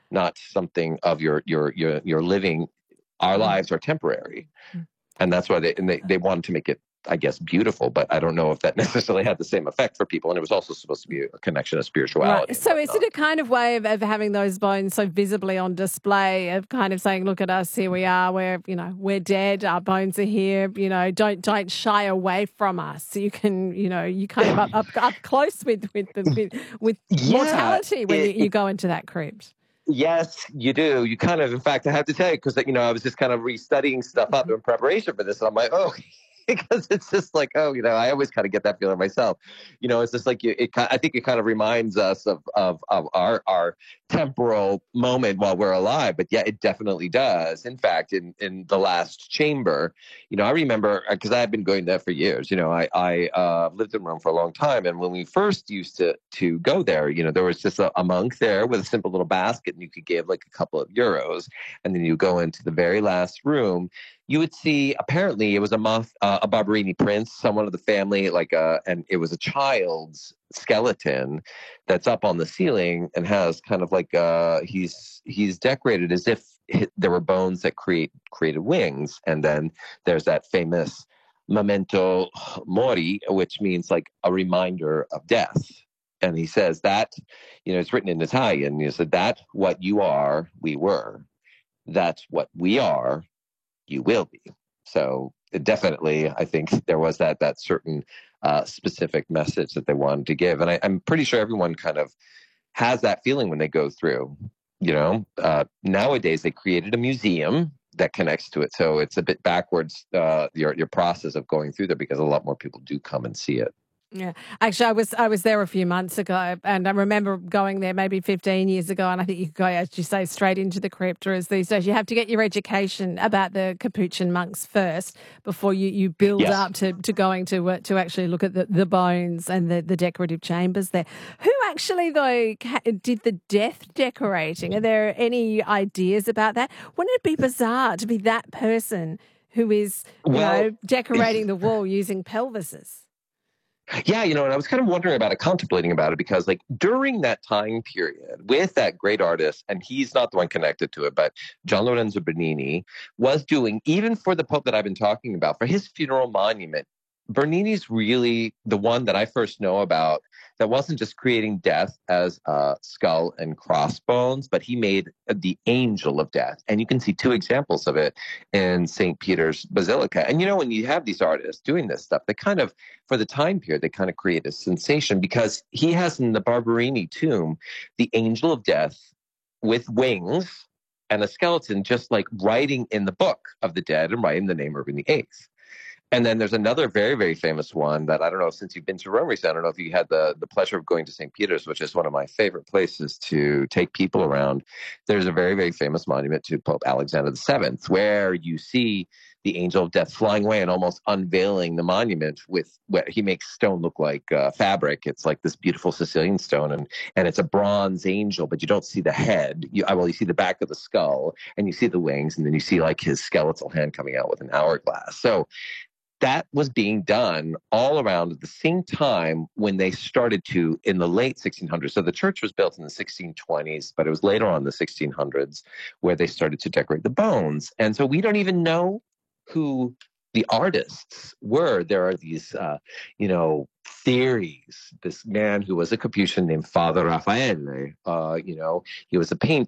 not something of your living. Our lives are temporary, and that's why they wanted to make it, I guess, beautiful, but I don't know if that necessarily had the same effect for people. And it was also supposed to be a connection of spirituality. Right. So is it a kind of way of having those bones so visibly on display, of kind of saying, look at us, here we are, we're dead, our bones are here, don't shy away from us. So you can, you kind of up close with mortality when you go into that crypt. Yes, you do. You kind of, in fact, I have to tell you, because, I was just kind of restudying stuff up in preparation for this. And I'm like, oh, because it's just like, oh, I always kind of get that feeling myself. It's just like, I think it kind of reminds us of our temporal moment while we're alive. But yeah, it definitely does. In fact, in the last chamber, I remember, because I had been going there for years. I lived in Rome for a long time. And when we first used to go there, there was just a monk there with a simple little basket, and you could give like a couple of euros. And then you go into the very last room. You would see, apparently, it was a Barberini prince, someone of the family, and it was a child's skeleton that's up on the ceiling and has kind of like he's decorated as if there were bones that created wings. And then there's that famous memento mori, which means like a reminder of death. And he says that, it's written in Italian. He said, that what you are, we were. That's what we are, you will be. So definitely, I think there was that certain specific message that they wanted to give. And I'm pretty sure everyone kind of has that feeling when they go through. Nowadays, they created a museum that connects to it. So it's a bit backwards, your process of going through there, because a lot more people do come and see it. Yeah, actually, I was there a few months ago, and I remember going there maybe 15 years ago, and I think you could go, as you say, straight into the crypt. Whereas these days, you have to get your education about the Capuchin monks first before you build up to going to actually look at the bones and the decorative chambers there. Who actually, though, did the death decorating? Are there any ideas about that? Wouldn't it be bizarre to be that person who is, decorating the wall using pelvises? Yeah, and I was kind of wondering about it, contemplating about it, because like during that time period with that great artist, and he's not the one connected to it, but Gian Lorenzo Bernini was doing, even for the Pope that I've been talking about, for his funeral monument, Bernini's really the one that I first know about that wasn't just creating death as skull and crossbones, but he made the angel of death. And you can see two examples of it in St. Peter's Basilica. And, when you have these artists doing this stuff, they kind of, for the time period, they kind of create a sensation, because he has in the Barberini tomb the angel of death with wings and a skeleton, just like writing in the book of the dead and writing the name Urban VIII. And then there's another very, very famous one that I don't know, since you've been to Rome recently, I don't know if you had the pleasure of going to St. Peter's, which is one of my favorite places to take people around. There's a very, very famous monument to Pope Alexander VII, where you see the angel of death flying away and almost unveiling the monument with what he makes stone look like fabric. It's like this beautiful Sicilian stone, and it's a bronze angel, but you don't see the head. You see the back of the skull, and you see the wings, and then you see like his skeletal hand coming out with an hourglass. So that was being done all around at the same time when they started to, in the late 1600s. So the church was built in the 1620s, but it was later on, the 1600s, where they started to decorate the bones. And so we don't even know who the artists were. There are these, theories. This man who was a Capuchin named Father Raffaele, he was a painter.